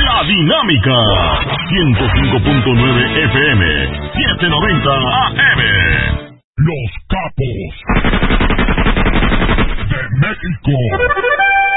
La Dinámica, 105.9 FM, 790 AM. Los Capos de México.